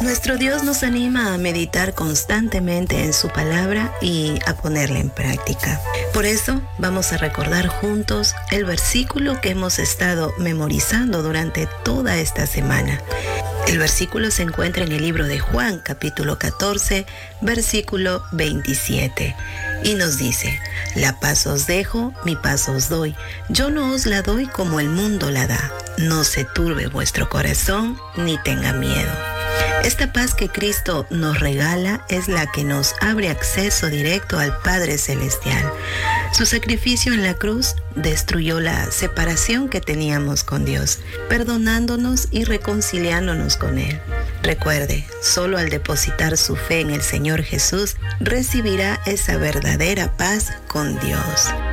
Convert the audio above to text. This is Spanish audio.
Nuestro Dios nos anima a meditar constantemente en su palabra y a ponerla en práctica. Por eso vamos a recordar juntos el versículo que hemos estado memorizando durante toda esta semana. El versículo se encuentra en el libro de Juan, capítulo 14, versículo 27. Y nos dice: la paz os dejo, mi paz os doy. Yo no os la doy como el mundo la da. No se turbe vuestro corazón, ni tenga miedo. Esta paz que Cristo nos regala es la que nos abre acceso directo al Padre Celestial. Su sacrificio en la cruz destruyó la separación que teníamos con Dios, perdonándonos y reconciliándonos con Él. Recuerde, solo al depositar su fe en el Señor Jesús, recibirá esa verdadera paz con Dios.